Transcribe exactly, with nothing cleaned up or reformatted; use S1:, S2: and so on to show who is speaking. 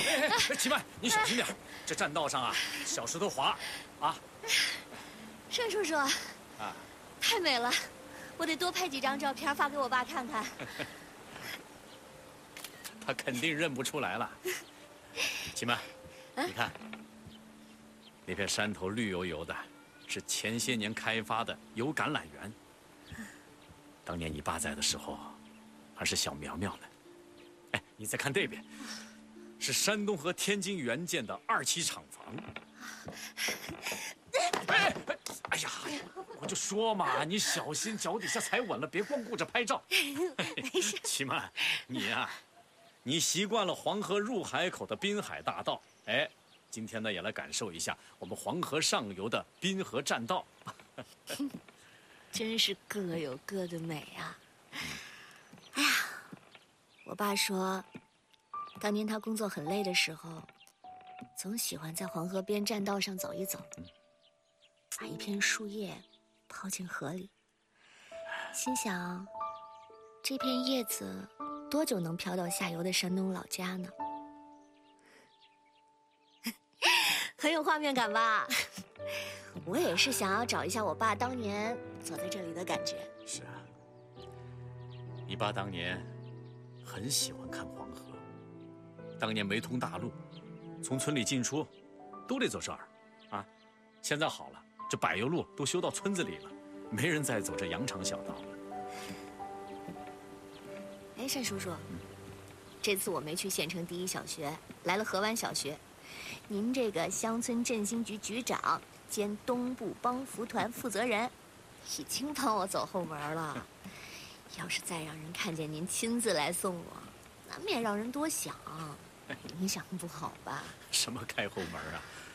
S1: 哎哎，齐曼，你小心点，这栈道上啊，小石头滑，啊。
S2: 盛叔叔，啊，太美了，我得多拍几张照片发给我爸看看。
S1: 他肯定认不出来了。齐曼，你看，那片山头绿油油的，是前些年开发的油橄榄园。当年你爸在的时候，还是小苗苗呢。哎，你再看这边，是山东和天津援建的二期厂房。哎哎哎呀，我就说嘛，你小心脚底下踩稳了，别光顾着拍照。
S2: 没事。
S1: 齐曼，你呀、啊，你习惯了黄河入海口的滨海大道，哎，今天呢也来感受一下我们黄河上游的滨河栈道。
S2: 真是各有各的美啊！哎呀，我爸说，当年他工作很累的时候，总喜欢在黄河边栈道上走一走，把一片树叶抛进河里，心想，这片叶子多久能飘到下游的山东老家呢？很有画面感吧？我也是想要找一下我爸当年走在这里的感觉。
S1: 是啊，你爸当年很喜欢看黄河，当年没通大路，从村里进出都得走这儿啊。现在好了，这柏油路都修到村子里了，没人再走这羊肠小道了。
S2: 哎，单叔叔，这次我没去县城第一小学，来了河湾小学。您这个乡村振兴局局长兼东部帮扶团负责人，已经帮我走后门了。要是再让人看见您亲自来送我，难免让人多想，影响不好吧？
S1: 什么开后门啊？